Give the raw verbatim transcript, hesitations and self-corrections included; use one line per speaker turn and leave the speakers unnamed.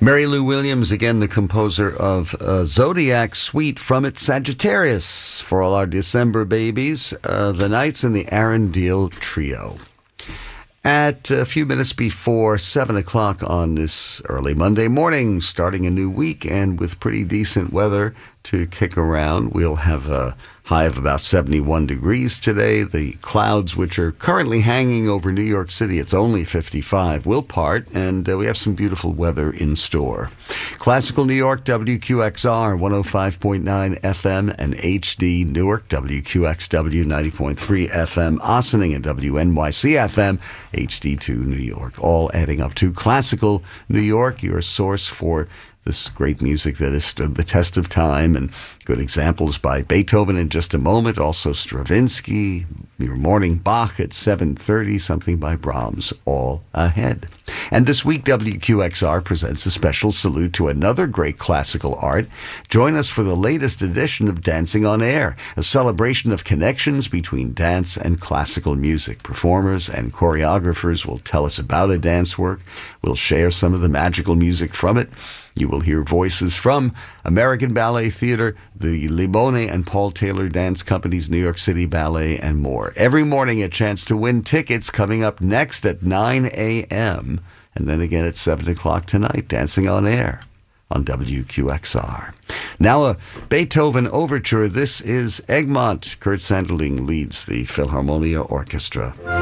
Mary Lou Williams, again, the composer of uh, Zodiac Suite from its Sagittarius. For all our December babies, uh, the Knights and the Arundel Trio. At a few minutes before seven o'clock on this early Monday morning, starting a new week, and with pretty decent weather to kick around, we'll have a high of about seventy-one degrees today. The clouds, which are currently hanging over New York City, it's only fifty-five, will part, and uh, we have some beautiful weather in store. Classical New York, W Q X R, one oh five point nine F M, and H D Newark, W Q X W, ninety point three F M, Ossining, and W N Y C F M, H D two New York, all adding up to Classical New York, your source for this great music that has stood the test of time, and good examples by Beethoven in just a moment, also Stravinsky, your morning Bach at seven thirty, something by Brahms, all ahead. And this week, W Q X R presents a special salute to another great classical art. Join us for the latest edition of Dancing on Air, a celebration of connections between dance and classical music. Performers and choreographers will tell us about a dance work. We'll share some of the magical music from it. You will hear voices from American Ballet Theater, the Limone and Paul Taylor Dance Company's New York City Ballet, and more. Every morning, a chance to win tickets coming up next at nine a.m. and then again at seven o'clock tonight, Dancing on Air on W Q X R. Now a Beethoven overture. This is Egmont. Kurt Sanderling leads the Philharmonia Orchestra.